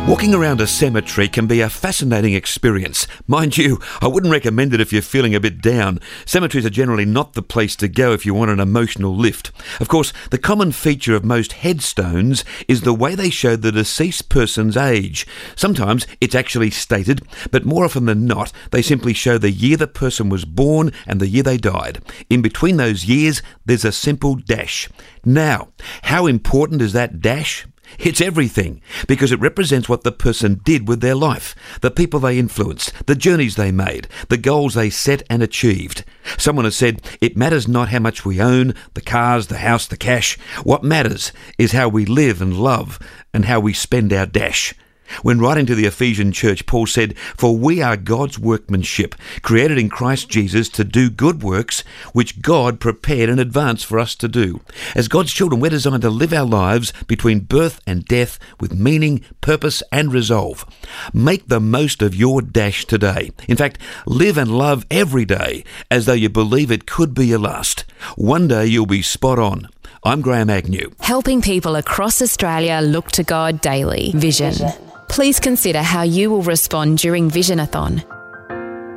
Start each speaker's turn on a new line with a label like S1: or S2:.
S1: Walking around a cemetery can be a fascinating experience. Mind you, I wouldn't recommend it if you're feeling a bit down. Cemeteries are generally not the place to go if you want an emotional lift. Of course, the common feature of most headstones is the way they show the deceased person's age. Sometimes it's actually stated, but more often than not, they simply show the year the person was born and the year they died. In between those years, there's a simple dash. Now, how important is that dash? It's everything, because it represents what the person did with their life, the people they influenced, the journeys they made, the goals they set and achieved. Someone has said, it matters not how much we own, the cars, the house, the cash. What matters is how we live and love and how we spend our dash. When writing to the Ephesian church, Paul said, "For we are God's workmanship, created in Christ Jesus to do good works, which God prepared in advance for us to do." As God's children, we're designed to live our lives between birth and death with meaning, purpose and resolve. Make the most of your dash today. In fact, live and love every day as though you believe it could be your last. One day you'll be spot on. I'm Graham Agnew.
S2: Helping people across Australia look to God daily. Vision. Please consider how you will respond during Visionathon.